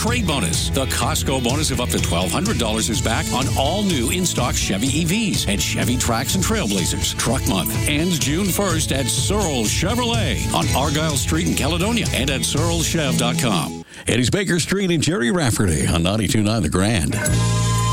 trade bonus. The Costco bonus of up to $1,200 is back on all new in-stock Chevy EVs and Chevy Trax and Trailblazers. Truck Month ends June 1st at Searles Chevrolet on Argyle Street in Caledonia and at searleschev.com. Eddie's Baker Street and Jerry Rafferty on 92.9 The Grand.